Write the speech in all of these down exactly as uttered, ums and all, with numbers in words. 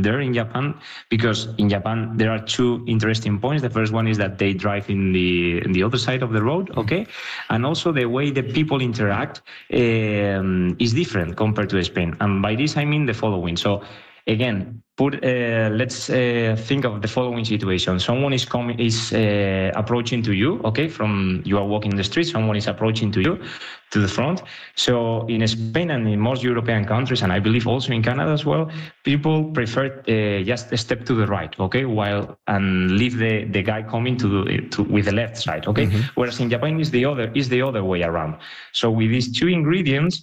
there in Japan, because in Japan there are two interesting points. The first one is that they drive in the in the other side of the road, okay, and also the way the people interact um, is different compared to Spain. And by this I mean the following. So again, put uh, let's uh, think of the following situation. Someone is coming is uh, approaching to you, okay, from you are walking the street. Someone is approaching to you to the front. So in Spain and in most European countries, and I believe also in Canada as well, people prefer uh, just a step to the right, okay, while and leave the, the guy coming to, to with the left side, okay. Mm-hmm. Whereas in Japan is the other is the other way around. So with these two ingredients,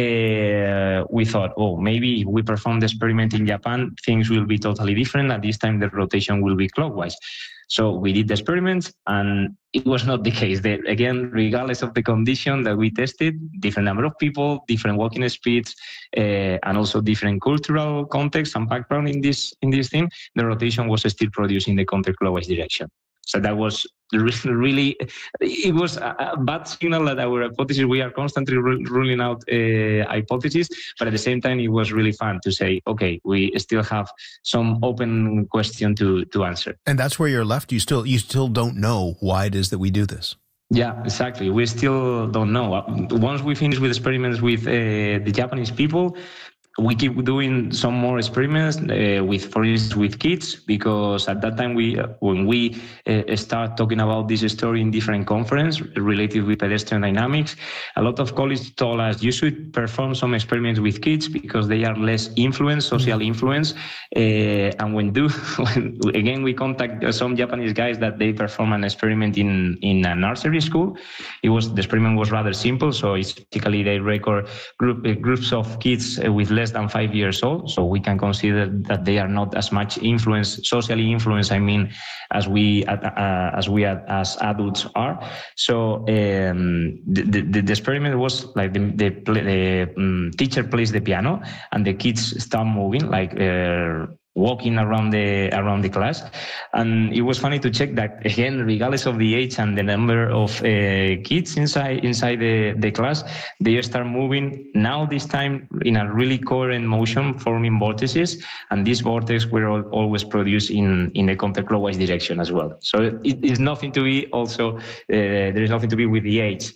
uh, we thought, oh, maybe if we perform the experiment in Japan, things will be totally different. At this time, the rotation will be clockwise. So we did the experiments, and it was not the case. That, again, regardless of the condition that we tested, different number of people, different walking speeds, uh, and also different cultural context and background in this in this thing, the rotation was still produced in the counterclockwise direction. So that was really, it was a bad signal that our hypothesis, we are constantly ruling out uh, hypotheses, but at the same time, it was really fun to say, okay, we still have some open question to, to answer. And that's where you're left. You still, you still don't know why it is that we do this. Yeah, exactly. We still don't know. Once we finish with experiments with uh, the Japanese people, we keep doing some more experiments uh, with, for instance, with kids, because at that time, we uh, when we uh, start talking about this story in different conferences related with pedestrian dynamics, a lot of colleagues told us you should perform some experiments with kids because they are less influenced, social influence. Uh, and when do, when, again, we contact some Japanese guys that they perform an experiment in, in a nursery school. It was the experiment was rather simple, so it's typically they record group uh, groups of kids uh, with less less than five years old, so we can consider that they are not as much influenced, socially influenced, I mean, as we uh, as we as adults are. So um, the, the, the experiment was like the, the, the um, teacher plays the piano and the kids start moving, like uh, walking around the around the class, and it was funny to check that again, regardless of the age and the number of uh, kids inside inside the, the class, they start moving now this time in a really coherent motion, forming vortices, and these vortices were all, always produced in in the counterclockwise direction as well. So it is nothing to be also uh, there is nothing to be with the age.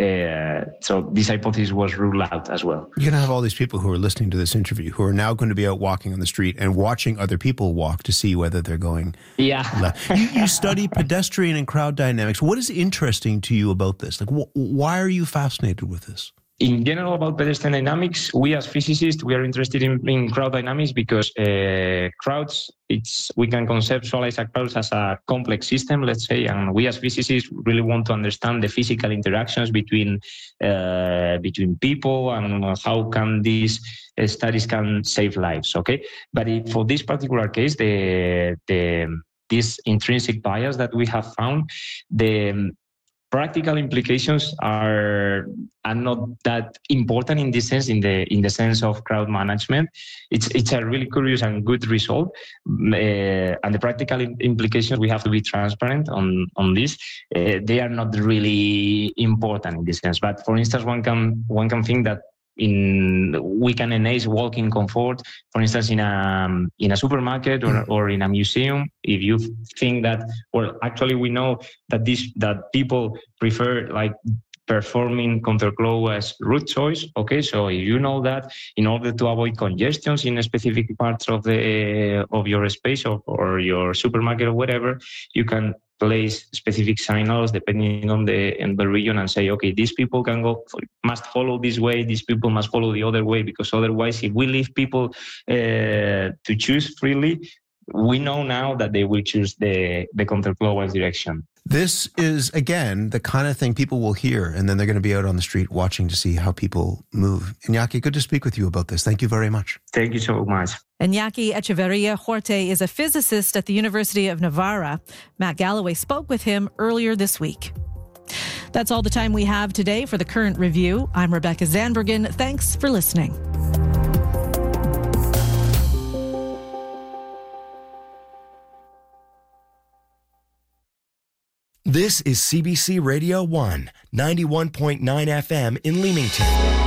Uh, so this hypothesis was ruled out as well. You're going to have all these people who are listening to this interview who are now going to be out walking on the street and watching other people walk to see whether they're going yeah. left. You, you study pedestrian and crowd dynamics. What is interesting to you about this? Like, wh- why are you fascinated with this? In general, about pedestrian dynamics, we as physicists, we are interested in, in crowd dynamics because uh, crowds, it's we can conceptualize a crowd as a complex system, let's say, and we as physicists really want to understand the physical interactions between uh, between people and how can these uh, studies can save lives, okay? But if, for this particular case, the the this intrinsic bias that we have found, the practical implications are are not that important in this sense, in the in the sense of crowd management. It's it's a really curious and good result, uh, and the practical implications, we have to be transparent on on this. Uh, they are not really important in this sense. But for instance, one can one can think that in we can enhance walking comfort, for instance, in a in a supermarket or, or in a museum. If you think that, well, actually we know that this that people prefer like performing counterclockwise route choice. Okay, so if you know that, in order to avoid congestions in specific parts of the uh, of your space or, or your supermarket or whatever, you can place specific signals depending on the in the region and say, okay, these people can go must follow this way, these people must follow the other way, because otherwise, if we leave people uh, to choose freely, we know now that they will choose the the counterclockwise direction. This is, again, the kind of thing people will hear, and then they're going to be out on the street watching to see how people move. Iñaki, good to speak with you about this. Thank you very much. Thank you so much. Iñaki Echeverria Huarte is a physicist at the University of Navarra. Matt Galloway spoke with him earlier this week. That's all the time we have today for the Current Review. I'm Rebecca Zandbergen. Thanks for listening. This is C B C Radio one, ninety-one point nine F M in Leamington.